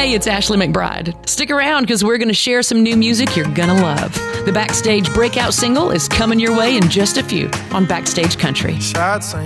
Hey, it's Ashley McBride. Stick around because we're going to share some new music you're going to love. The Backstage breakout single is coming your way in just a few on Backstage Country. Shots